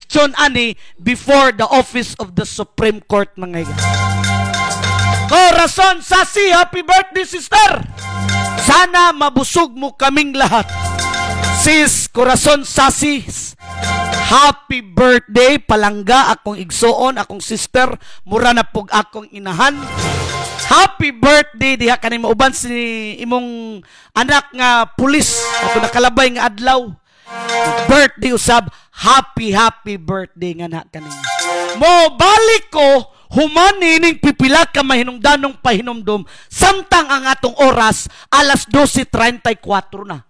question ani before the office of the Supreme Court, mga higa. Corazon Sasi, happy birthday, sister! Sana mabusog mo kaming lahat. Sis Corazon Sasi, happy birthday, palangga, akong igsoon, akong sister, mura na pug akong inahan. Happy birthday, diha kanay mauban si imong anak nga pulis, ako nakalabay nga adlaw. Birthday usab, happy birthday nga na kanay. Mo balik ko, humani ning pipila ka mahinungdanong pahinumdum, samtang ang atong oras, alas 12:34 na.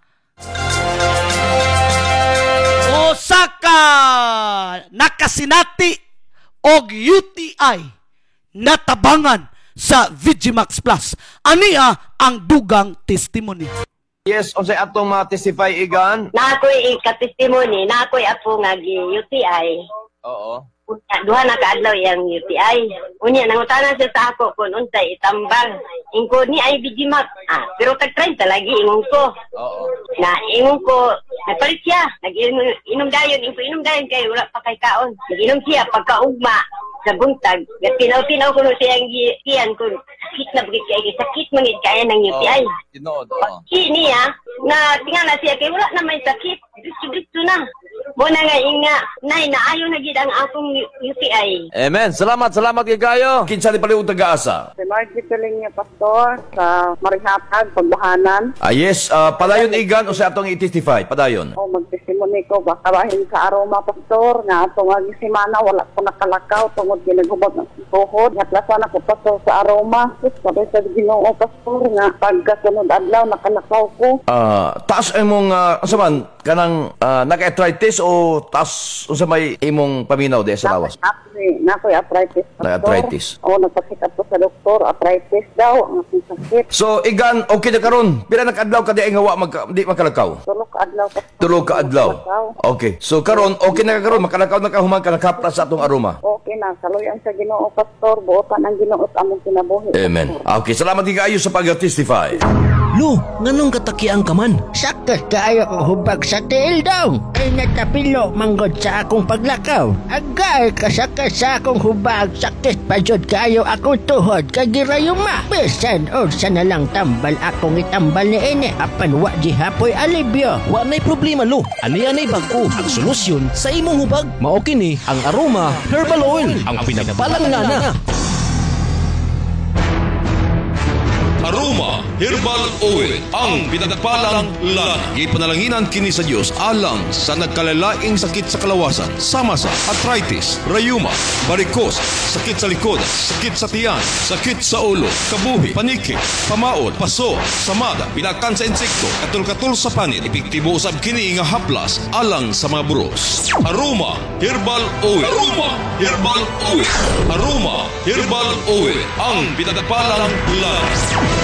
Osaka nakasinati og UTI natabangan sa Vigimax Plus. Ania ang dugang testimony. Yes, unsay atong ma-testify igan? Na ako'y ikatestimony, na ako'y apo nga UTI. Oo. Duha na kaadlaw yang UTI. Unya nangutanan siya sa ako kung unsay itambang. Ingko ni ay Vigimax. Pero tag 30 lagi ingon ko. Oo. Na ingon ko, nagpalit siya. Nag-inom dayon, inom dayon kay wala pa kay kaon. Nag-inom siya pagkaugma sa buntag. Pinaw-pinaw ko no siyang giyan ko. Sakit na bugit kaya, sakit mangit kaya ng UTI. Tinood. Niya, na tingala siya kay wala na may sakit. Dito na. Muna nga inga, nay, naayo na gid ang akong UTI. Amen. Salamat kay kayo. Kinsa ni paliw taga-asa? Si Margie Piling pastor sa Marihatag, Pagbuhanan. Yes, padayon igan o sa atong i-testify, padayon. O magtestimony ko, baka bahin sa aroma pastor, nga atong agisimana, wala ko nakalakaw, tungod ginagubot ng tuhod. Hatlasan ako pastor sa aroma. Sabi sa Ginoo pastor, nga pagkasunod adlaw, nakalakaw ko. Taas imong, asaman, kanang naka-arthritis o taas unsa may imong paminaw di sa lawas? Nakoy arthritis. Arthritis. O nagpacheck up ko sa doktor, arthritis daw ang akong sakit. So igan okay na karon. Pila nakadlaw ka di ay ngawa di makalakaw? Tulog ka adlaw pastor. Tulog ka adlaw. Okay. So karon okay na karon makalakaw na ka human ka nakapra sa atong aroma. Okay na, kaluyan sa Ginoo pastor, buotan ang Ginoo among kinabuhi. Amen. Okay, salamat kayo sa pag-testify. Lo, nganong katakiang ka man? Saktos kaayo kong hubag sa tiil daw. Ay natapilo manggod sa akong paglakaw. Agay kasakas sa akong hubag. Saktos pa jud kaayo akong tuhod kagirayuma. Bisan o sa nalang tambal akong itambal ni ine. Apan wa di hapoy alibyo. Wa nay problema lo. Ani-anay bag-o ang solusyon sa imong hubag. Mao kini ang Aroma Herbal Oil, ang pinagpalangana. Aroma Herbal Oil, ang pinagpalang lana. Ipanalanginan kini sa Dios alang sa nagkalalaing sakit sa kalawasan, sama sa arthritis, rayuma, varicose, sakit sa likod, sakit sa tiyan, sakit sa ulo, kabuhi, paniki, pamaod, paso, samada, pinakan sa insekto, katul-katul sa panit, epektibo usab kini nga haplas alang sa mga buros. Aroma Herbal Oil. Aroma Herbal Oil. Aroma Herbal Oil, ang pinagpalang lana.